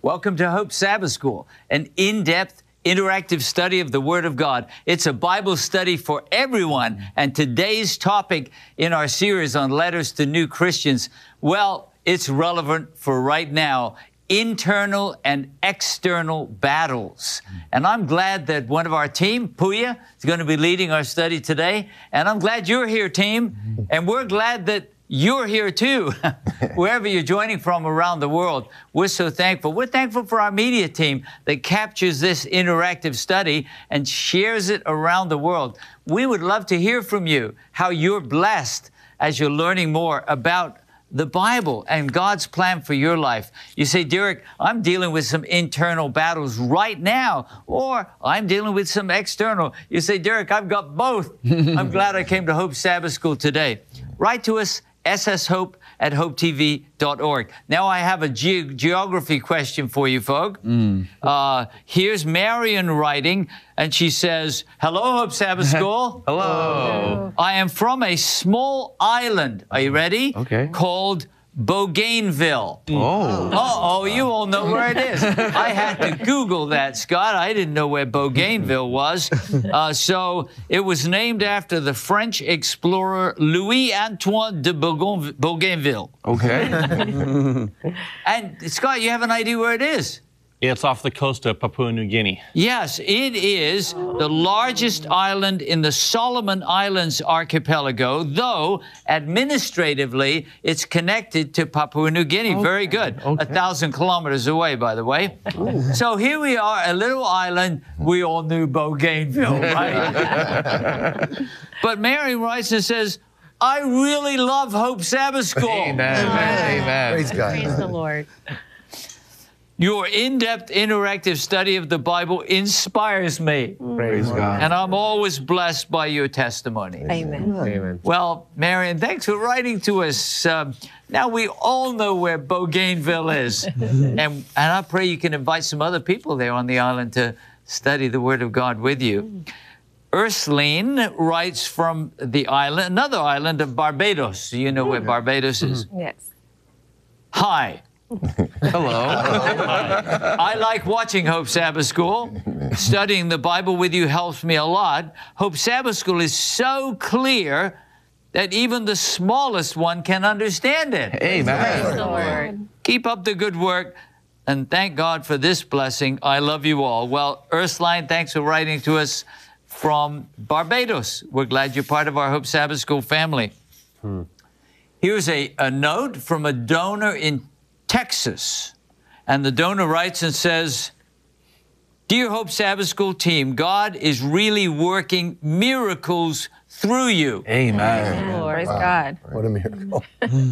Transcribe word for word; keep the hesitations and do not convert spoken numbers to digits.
Welcome to Hope Sabbath School, an in-depth, interactive study of the Word of God. It's a Bible study for everyone, and today's topic in our series on letters to new Christians, well, it's relevant for right now, internal and external battles. And I'm glad that one of our team, Puya, is going to be leading our study today, and I'm glad you're here, team, and we're glad that you're here too, wherever you're joining from around the world. We're so thankful. We're thankful for our media team that captures this interactive study and shares it around the world. We would love to hear from you, how you're blessed as you're learning more about the Bible and God's plan for your life. You say, Derek, I'm dealing with some internal battles right now, or I'm dealing with some external. You say, Derek, I've got both. I'm glad I came to Hope Sabbath School today. Write to us, s s hope at hope t v dot org. Now I have a ge geography question for you, folk. Mm. Uh, here's Marion writing, and she says, hello, Hope Sabbath School. Hello. Hello. I am from a small island, are you ready? Okay. Called Bougainville. Oh. Uh-oh, you all know where it is. I had to Google that, Scott. I didn't know where Bougainville was. Uh, so it was named after the French explorer Louis-Antoine de Bougainville. Okay. And, Scott, you have an idea where it is? It's off the coast of Papua New Guinea. Yes, it is the largest island in the Solomon Islands archipelago, though administratively it's connected to Papua New Guinea. Okay. Very good. Okay. A thousand kilometers away, by the way. Ooh. So here we are, a little island. We all knew Bougainville, right? But Mary writes and says, I really love Hope Sabbath School. Amen. Amen. Amen. Praise God. Praise the Lord. Your in-depth interactive study of the Bible inspires me. Praise God. And I'm always blessed by your testimony. Amen. Amen. Well, Marion, thanks for writing to us. Um, now we all know where Bougainville is. and, and I pray you can invite some other people there on the island to study the Word of God with you. Ursuline writes from the island, another island of Barbados. You know where Barbados is? Yes. Hi. Hello. I like watching Hope Sabbath School. Studying the Bible with you helps me a lot. Hope Sabbath School is so clear that even the smallest one can understand it. Amen. Praise the Lord. Keep up the good work, and thank God for this blessing. I love you all. Well, Ursuline, thanks for writing to us from Barbados. We're glad you're part of our Hope Sabbath School family. Hmm. Here's a, a note from a donor in Texas, and the donor writes and says, Dear Hope Sabbath School team, God is really working miracles through you. Amen. Praise the Lord. Praise God. What a miracle.